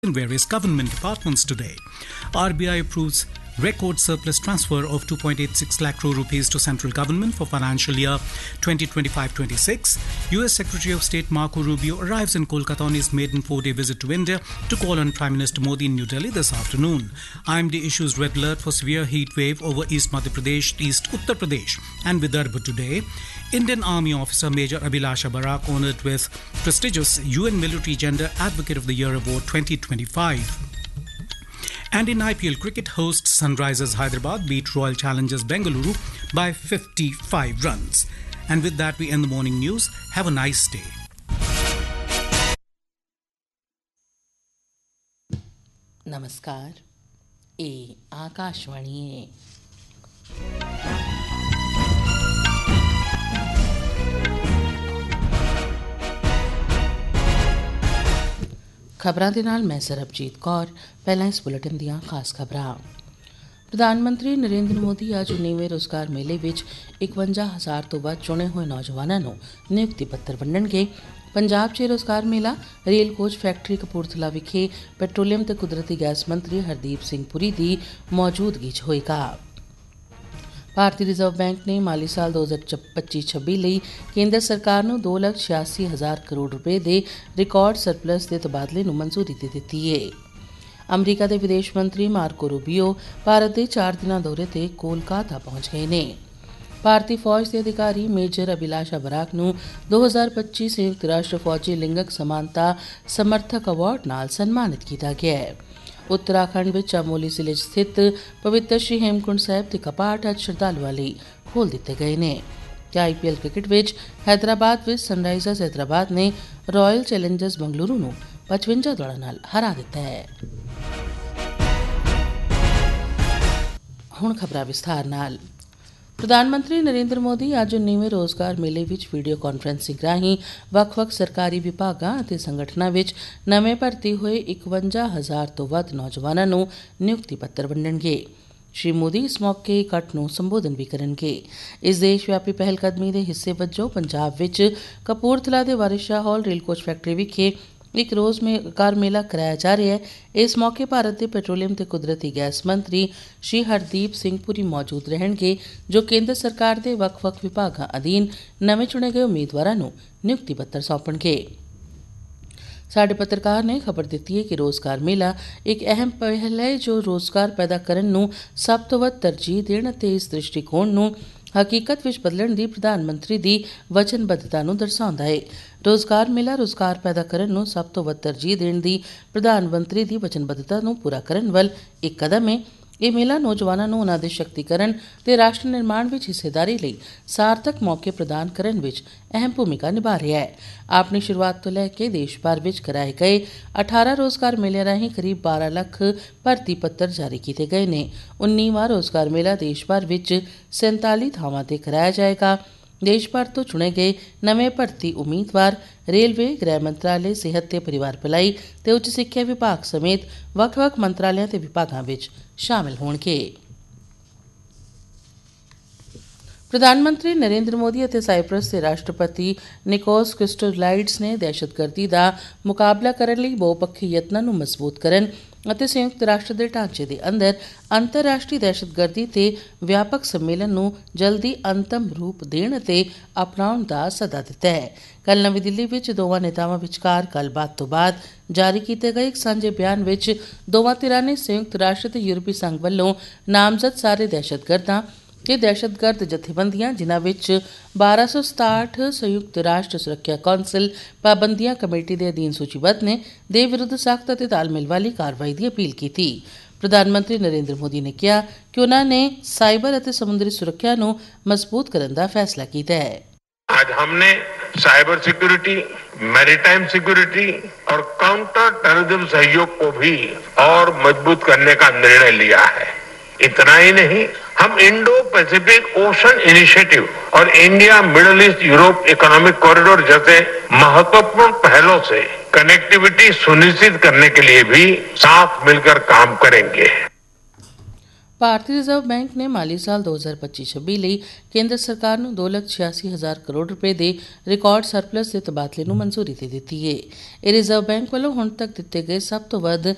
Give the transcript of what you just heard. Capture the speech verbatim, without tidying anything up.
in various government departments today. R B I approves record surplus transfer of two point eight six lakh crore rupees to central government for financial year twenty twenty-five twenty-six. U S Secretary of State Marco Rubio arrives in Kolkata on his maiden four-day visit to India to call on Prime Minister Modi in New Delhi this afternoon. I M D issues red alert for severe heat wave over East Madhya Pradesh, East Uttar Pradesh and Vidarbha today. Indian Army officer Major Abhilasha Barak honoured with prestigious U N Military Gender Advocate of the Year Award twenty twenty-five. And in I P L cricket, hosts Sunrisers Hyderabad beat Royal Challengers Bengaluru by fifty-five runs. And with that, we end the morning news. Have a nice day. नमस्कार, ये आकाशवाणी है। ਖਬਰਾਂ ਦੇ ਨਾਲ ਮੈਂ ਸਰਬਜੀਤ ਕੌਰ। ਪਹਿਲਾਂ ਇਸ bulletin ਦੀਆਂ ਖਾਸ ਖਬਰਾਂ। ਪ੍ਰਧਾਨ ਮੰਤਰੀ ਨਰਿੰਦਰ ਮੋਦੀ ਅੱਜ ਉੱਨੀਵੇਂ ਰੋਜ਼ਗਾਰ ਮੇਲੇ ਵਿੱਚ ਇਕਵੰਜਾ ਹਜ਼ਾਰ ਤੋਂ ਵੱਧ ਚੁਣੇ ਹੋਏ ਨੌਜਵਾਨਾਂ ਨੂੰ ਨਿਯੁਕਤੀ ਪੱਤਰ ਵੰਡਣਗੇ। ਪੰਜਾਬ 'ਚ ਰੋਜ਼ਗਾਰ ਮੇਲਾ ਰੇਲ ਕੋਚ ਫੈਕਟਰੀ ਕਪੂਰਥਲਾ ਵਿਖੇ ਪੈਟਰੋਲੀਅਮ ਤੇ ਕੁਦਰਤੀ ਗੈਸ ਮੰਤਰੀ ਹਰਦੀਪ ਸਿੰਘ ਪੁਰੀ ਦੀ ਮੌਜੂਦਗੀ 'ਚ ਹੋਏਗਾ। ਭਾਰਤੀ ਰਿਜ਼ਰਵ ਬੈਂਕ ਨੇ ਮਾਲੀ ਸਾਲ ਦੋ ਹਜ਼ਾਰ ਪੱਚੀ ਛੱਬੀ ਲਈ ਕੇਂਦਰ ਸਰਕਾਰ ਨੂੰ ਦੋ ਲੱਖ ਛਿਆਸੀ ਹਜ਼ਾਰ ਕਰੋੜ ਰੁਪਏ ਦੇ ਰਿਕਾਰਡ ਸਰਪਲਸ ਦੇ ਤਬਾਦਲੇ ਨੂੰ ਮਨਜ਼ੂਰੀ ਦੇ ਦਿੱਤੀ ਹੈ। ਅਮਰੀਕਾ ਦੇ ਵਿਦੇਸ਼ ਮੰਤਰੀ ਮਾਰਕੋ ਰੂਬੀਓ ਭਾਰਤ ਦੇ ਚਾਰ ਦਿਨਾਂ ਦੌਰੇ ਤੇ ਕੋਲਕਾਤਾ ਪਹੁੰਚ ਗਏ ਨੇ। ਭਾਰਤੀ ਫੌਜ ਦੇ ਅਧਿਕਾਰੀ ਮੇਜਰ ਅਭਿਲਾਸ਼ਾ ਬਰਾਕ ਨੂੰ ਦੋ ਹਜ਼ਾਰ ਪੱਚੀ ਸੰਯੁਕਤ ਰਾਸ਼ਟਰ ਫੌਜੀ ਲਿੰਗਕ ਸਮਾਨਤਾ ਸਮਰਥਕ ਅਵਾਰਡ ਨਾਲ ਸਨਮਾਨਿਤ ਕੀਤਾ ਗਿਆ ਹੈ। ਉੱਤਰਾਖੰਡ ਵਿੱਚ ਚਮੋਲੀ ਜ਼ਿਲ੍ਹੇ 'ਚ ਸਥਿਤ ਪਵਿੱਤਰ ਸ਼੍ਰੀ ਹੇਮਕੁੰਡ ਸਾਹਿਬ ਦੇ ਕਪਾਟ ਅੱਜ ਸ਼ਰਧਾਲੂਆਂ ਲਈ ਖੋਲ੍ਹ ਦਿੱਤੇ ਗਏ ਨੇ। ਤੇ ਆਈ ਪੀ ਐਲ ਕ੍ਰਿਕਟ ਵਿੱਚ ਹੈਦਰਾਬਾਦ ਵਿੱਚ ਸਨਰਾਈਜ਼ਰਸ ਹੈਦਰਾਬਾਦ ਨੇ ਰਾਇਲ ਚੈਲੰਜਰਸ ਬੰਗਲੁਰੂ ਨੂੰ ਪਚਵੰਜਾ ਦੌੜਾਂ ਨਾਲ ਹਰਾ ਦਿੱਤਾ ਹੈ। ਹੁਣ ਖਬਰਾਂ ਵਿਸਥਾਰ ਨਾਲ। ਪ੍ਰਧਾਨ ਮੰਤਰੀ ਨਰਿੰਦਰ ਮੋਦੀ ਅੱਜ ਉੱਨੀਵੇਂ ਰੋਜ਼ਗਾਰ ਮੇਲੇ ਵਿੱਚ ਵੀਡੀਓ ਕਾਨਫਰੰਸਿੰਗ ਰਾਹੀਂ ਵੱਖ-ਵੱਖ ਸਰਕਾਰੀ ਵਿਭਾਗਾਂ ਅਤੇ ਸੰਗਠਨਾਂ ਵਿੱਚ ਨਵੇਂ ਭਰਤੀ ਹੋਏ ਇਕਵੰਜਾ ਹਜ਼ਾਰ ਤੋਂ ਵੱਧ ਨੌਜਵਾਨਾਂ ਨੂੰ ਨਿਯੁਕਤੀ ਪੱਤਰ ਵੰਡਣਗੇ। ਸ਼੍ਰੀ ਮੋਦੀ ਇਸ ਮੌਕੇ ਇਕੱਠ ਨੂੰ ਸੰਬੋਧਨ ਵੀ ਕਰਨਗੇ। ਇਸ ਦੇਸ਼ ਵਿਆਪੀ ਪਹਿਲਕਦਮੀ ਦੇ ਹਿੱਸੇ ਵਜੋਂ ਪੰਜਾਬ ਵਿੱਚ ਕਪੂਰਥਲਾ ਦੇ ਵਾਰਿਸ ਸ਼ਾਹ ਹਾਲ ਰੇਲ ਕੋਚ ਫੈਕਟਰੀ ਵਿਖੇ ਇੱਕ ਰੋਜ਼ਗਾਰ ਮੇਲਾ ਕਰਾਇਆ ਜਾ ਰਿਹਾ ਹੈ। ਇਸ ਮੌਕੇ ਭਾਰਤ ਦੇ ਪੈਟਰੋਲੀਅਮ ਤੇ ਕੁਦਰਤੀ ਗੈਸ ਮੰਤਰੀ ਸ਼੍ਰੀ ਹਰਦੀਪ ਸਿੰਘ ਪੁਰੀ ਮੌਜੂਦ ਰਹਿਣਗੇ, ਜੋ ਕੇਂਦਰ ਸਰਕਾਰ ਦੇ ਵੱਖ-ਵੱਖ ਵਿਭਾਗਾਂ ਅਧੀਨ ਨਵੇਂ ਚੁਣੇ ਗਏ ਉਮੀਦਵਾਰਾਂ ਨੂੰ ਨਿਯੁਕਤੀ ਪੱਤਰ ਸੌਂਪਣਗੇ। ਸਾਡੇ ਪੱਤਰਕਾਰ ਨੇ ਖਬਰ ਦਿੱਤੀ ਹੈ ਕਿ ਰੋਜ਼ਗਾਰ ਮੇਲਾ ਇੱਕ ਅਹਿਮ ਪਹਿਲ ਹੈ ਜੋ ਰੋਜ਼ਗਾਰ ਪੈਦਾ ਕਰਨ ਨੂੰ ਸਭ ਤੋਂ ਵੱਧ ਤਰਜੀਹ ਦੇਣ ਅਤੇ ਇਸ ਦ੍ਰਿਸ਼ਟੀਕੋਣ ਨੂੰ ਹਕੀਕਤ ਵਿੱਚ ਬਦਲਣ ਦੀ ਪ੍ਰਧਾਨ ਮੰਤਰੀ ਦੀ ਵਚਨਬੱਧਤਾ ਨੂੰ ਦਰਸਾਉਂਦਾ ਹੈ। ਰੋਜ਼ਗਾਰ ਮੇਲਾ ਰੋਜ਼ਗਾਰ ਪੈਦਾ ਕਰਨ ਨੂੰ ਸਭ ਤੋਂ ਵੱਧ ਤਰਜੀਹ ਦੇਣ ਦੀ ਪ੍ਰਧਾਨ ਮੰਤਰੀ ਦੀ ਵਚਨਬੱਧਤਾ ਨੂੰ ਪੂਰਾ ਕਰਨ ਵੱਲ ਇੱਕ ਕਦਮ ਹੈ। ਇਹ ਮੇਲਾ ਨੌਜਵਾਨਾਂ ਨੂੰ ਉਨ੍ਹਾਂ ਦੇ ਸ਼ਕਤੀਕਰਨ ਤੇ ਰਾਸ਼ਟਰ ਨਿਰਮਾਣ ਵਿੱਚ ਹਿੱਸੇਦਾਰੀ ਲਈ ਸਾਰਥਕ ਮੌਕੇ ਪ੍ਰਦਾਨ ਕਰਨ ਵਿੱਚ ਅਹਿਮ ਭੂਮਿਕਾ ਨਿਭਾ ਰਿਹਾ ਹੈ। ਆਪਣੀ ਸ਼ੁਰੂਆਤ ਤੋਂ ਲੈ ਕੇ ਦੇਸ਼ ਭਰ ਵਿੱਚ ਕਰਾਏ ਗਏ ਅਠਾਰਾਂ ਰੋਜ਼ਗਾਰ ਮੇਲਿਆਂ ਰਾਹੀਂ ਕਰੀਬ ਬਾਰਾਂ ਲੱਖ ਭਰਤੀ ਪੱਤਰ ਜਾਰੀ ਕੀਤੇ ਗਏ ਨੇ। ਉੱਨੀਵਾਂ ਰੋਜ਼ਗਾਰ ਮੇਲਾ ਦੇਸ਼ ਭਰ ਵਿੱਚ ਸੈਂਤਾਲੀ ਥਾਵਾਂ ਤੇ ਕਰਾਇਆ ਜਾਏਗਾ। ਦੇਸ਼ ਭਰ ਤੋਂ ਚੁਣੇ ਗਏ ਨਵੇਂ ਭਰਤੀ ਉਮੀਦਵਾਰ ਰੇਲਵੇ, ਗ੍ਰਹਿ ਮੰਤਰਾਲੇ, ਸਿਹਤ ਤੇ ਪਰਿਵਾਰ ਭਲਾਈ ਤੇ ਉੱਚ ਸਿੱਖਿਆ ਵਿਭਾਗ ਸਮੇਤ ਵੱਖ-ਵੱਖ ਮੰਤਰਾਲਿਆਂ ਤੇ ਵਿਭਾਗਾਂ ਵਿੱਚ ਸ਼ਾਮਿਲ ਹੋਣਗੇ। ਪ੍ਰਧਾਨ ਮੰਤਰੀ ਨਰਿੰਦਰ ਮੋਦੀ ਅਤੇ ਸਾਈਪ੍ਰਸ ਦੇ ਰਾਸ਼ਟਰਪਤੀ ਨਿਕੋਸ ਕ੍ਰਿਸਟੋਲਾਈਡਸ ਨੇ ਦਹਿਸ਼ਤਗਰਦੀ ਦਾ ਮੁਕਾਬਲਾ ਕਰਨ ਲਈ ਬਹੁਪੱਖੀ ਯਤਨਾਂ ਨੂੰ ਮਜ਼ਬੂਤ ਕਰਨ ਅਤੇ ਸੰਯੁਕਤ ਰਾਸ਼ਟਰ ਦੇ ਢਾਂਚੇ ਦੇ ਅੰਦਰ ਅੰਤਰਰਾਸ਼ਟਰੀ ਦਹਿਸ਼ਤਗਰਦੀ ਤੇ ਵਿਆਪਕ ਸੰਮੇਲਨ ਨੂੰ ਜਲਦੀ ਅੰਤਮ ਰੂਪ ਦੇਣ ਅਤੇ ਅਪਣਾਉਣ ਦਾ ਸੱਦਾ ਦਿੱਤਾ ਹੈ। ਕੱਲ੍ਹ ਨਵੀਂ ਦਿੱਲੀ ਵਿੱਚ ਦੋਵਾਂ ਨੇਤਾਵਾਂ ਵਿਚਕਾਰ ਗੱਲਬਾਤ ਤੋਂ ਬਾਅਦ ਜਾਰੀ ਕੀਤੇ ਗਏ ਇੱਕ ਸਾਂਝੇ ਬਿਆਨ ਵਿੱਚ ਦੋਵਾਂ ਧਿਰਾਂ ਨੇ ਸੰਯੁਕਤ ਰਾਸ਼ਟਰ ਤੇ ਯੂਰਪੀ ਸੰਘ ਵੱਲੋਂ ਨਾਮਜ਼ਦ ਸਾਰੇ ਦਹਿਸ਼ਤਗਰਦਾਂ ਤੇ ਦਹਿਸ਼ਤਗਰਦ ਜਥੇਬੰਦੀਆਂ, ਜਿਨ੍ਹਾਂ ਵਿੱਚ ਬਾਰਾਂ ਸੌ ਸਤਾਹਠ ਸੰਯੁਕਤ ਰਾਸ਼ਟਰ ਸੁਰੱਖਿਆ ਕੌਂਸਲ ਪਾਬੰਦੀਆਂ ਕਮੇਟੀ ਦੇ ਅਧੀਨ ਸੂਚੀਬੱਧ ਨੇ, ਦੇ ਵਿਰੁੱਧ ਸਖਤ ਅਤੇ ਤਾਲਮੇਲ ਵਾਲੀ ਕਾਰਵਾਈ ਦੀ ਅਪੀਲ ਕੀਤੀ। ਪ੍ਰਧਾਨ ਮੰਤਰੀ ਨਰਿੰਦਰ ਮੋਦੀ ਨੇ ਕਿਹਾ ਕਿ ਉਨ੍ਹਾਂ ਨੇ ਸਾਈਬਰ ਅਤੇ ਸਮੁੰਦਰੀ ਸੁਰੱਖਿਆ ਨੂੰ ਮਜ਼ਬੂਤ ਕਰਨ ਦਾ ਫੈਸਲਾ ਕੀਤਾ ਹੈ। आज हमने साइबर सिक्योरिटी, मैरीटाइम सिक्योरिटी और काउंटर टेररिज्म सहयोग को भी और मजबूत करने का निर्णय लिया है। इतना ही नहीं, हम इंडो पैसिफिक ओशन इनिशिएटिव और India middle east Europe economic corridor जैसे महत्वपूर्ण पहलों से कनेक्टिविटी सुनिश्चित करने के लिए भी साथ मिलकर काम करेंगे। ਭਾਰਤੀ ਰਿਜ਼ਰਵ ਬੈਂਕ ਨੇ ਮਾਲੀ ਸਾਲ ਦੋ ਹਜ਼ਾਰ ਪੱਚੀ ਛੱਬੀ ਲਈ ਕੇਂਦਰ ਸਰਕਾਰ ਨੂੰ ਦੋ ਲੱਖ ਛਿਆਸੀ ਹਜ਼ਾਰ ਕਰੋੜ ਰੁਪਏ ਦੇ ਰਿਕਾਰਡ ਸਰਪਲਸ ਦੇ ਤਬਾਦਲੇ ਨੂੰ ਮਨਜ਼ੂਰੀ ਦੇ ਦਿੱਤੀ ਹੈ। ਇਹ ਰਿਜ਼ਰਵ ਬੈਂਕ ਵੱਲੋਂ ਹੁਣ ਤੱਕ ਦਿੱਤੇ ਗਏ ਸਭ ਤੋਂ ਵੱਧ